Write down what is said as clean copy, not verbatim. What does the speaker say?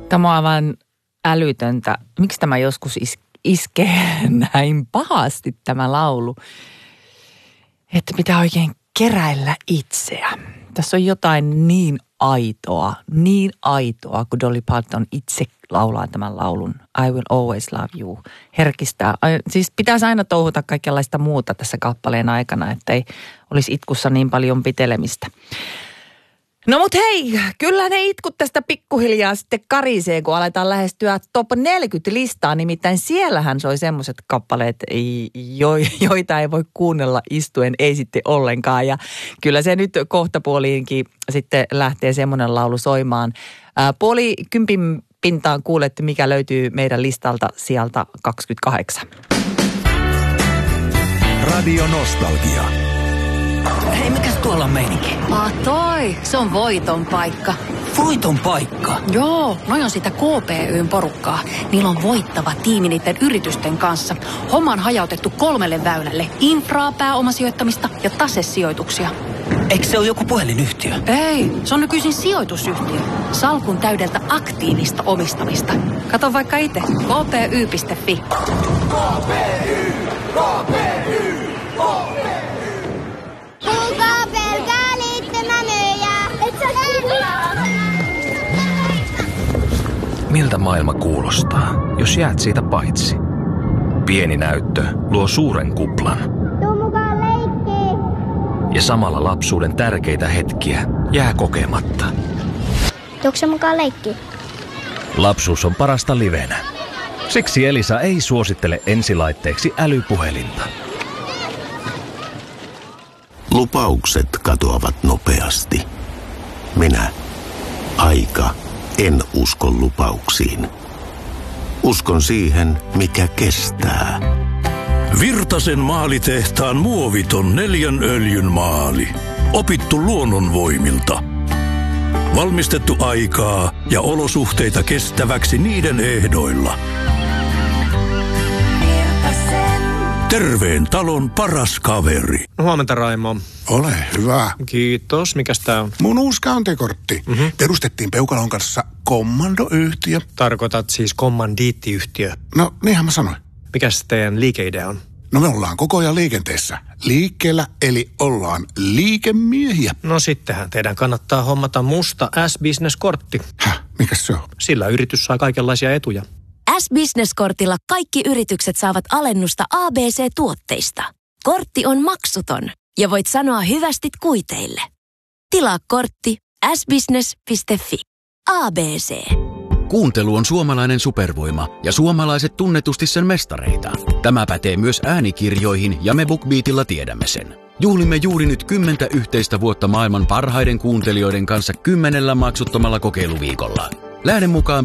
Tämä on aivan älytöntä. Miksi tämä joskus iskee näin pahasti tämä laulu? Että pitää oikein keräillä itseä. Tässä on jotain niin aitoa, kun Dolly Parton itse laulaa tämän laulun. I will always love you. Herkistää. Siis pitäisi aina touhuta kaikenlaista muuta tässä kappaleen aikana, ettei olisi itkussa niin paljon pitelemistä. No mut hei, kyllä ne itkut tästä pikkuhiljaa sitten karisee, kun aletaan lähestyä top 40 listaa. Nimittäin siellähän soi semmoiset kappaleet, joita ei voi kuunnella istuen, ei sitten ollenkaan. Ja kyllä se nyt kohtapuoliinkin sitten lähtee semmoinen laulu soimaan. Puoli kympin pintaan kuulette, mikä löytyy meidän listalta sieltä 28. Radio Nostalgia. Hei, mikäs tuolla on meininki? Toi, se on Voiton paikka. Voiton paikka? Joo, noi on sitä KPY:n porukkaa. Niillä on voittava tiimi niiden yritysten kanssa. Homma on hajautettu 3 väylälle. Infraa, pääomasijoittamista ja tasesijoituksia. Eikö se ole joku puhelinyhtiö? Ei, se on nykyisin sijoitusyhtiö. Salkun täydeltä aktiivista omistamista. Kato vaikka itse. kpy.fi. KPY, KPY, KPY. Kuulkaa pelkää liittymänöjä. Et sä Miltä maailma kuulostaa, jos jäät siitä paitsi? Pieni näyttö luo suuren kuplan. tuu mukaan leikkiin. Ja samalla lapsuuden tärkeitä hetkiä jää kokematta. Tuutko sä mukaan leikkiin? Lapsuus on parasta livenä. Siksi Elisa ei suosittele ensilaitteeksi älypuhelinta. Lupaukset katoavat nopeasti. Minä, aika, en usko lupauksiin. Uskon siihen, mikä kestää. Virtasen maalitehtaan muoviton 4 öljyn maali. Opittu luonnonvoimilta. Valmistettu aikaa ja olosuhteita kestäväksi niiden ehdoilla. Terveen talon paras kaveri. Huomenta, Raimo. Ole hyvä. Kiitos. Mikäs tää on? Mun uusi kantekortti. Perustettiin Peukalon kanssa kommandoyhtiö. Tarkoitat siis kommandiittiyhtiö. No, niinhän mä sanoin. Mikäs teidän liikeidea on? No me ollaan koko ajan liikenteessä. Liikkeellä, eli ollaan liikemiehiä. No sittenhän teidän kannattaa hommata musta S-Business-kortti. Häh? Mikäs se on? Sillä yritys saa kaikenlaisia etuja. S-Business-kortilla kaikki yritykset saavat alennusta ABC-tuotteista. Kortti on maksuton ja voit sanoa hyvästit kuiteille. Tilaa kortti sbusiness.fi. ABC. Kuuntelu on suomalainen supervoima ja suomalaiset tunnetusti sen mestareita. Tämä pätee myös äänikirjoihin ja me BookBeatilla tiedämme sen. Juhlimme juuri nyt 10 yhteistä vuotta maailman parhaiden kuuntelijoiden kanssa 10 maksuttomalla kokeiluviikolla. Lähde mukaan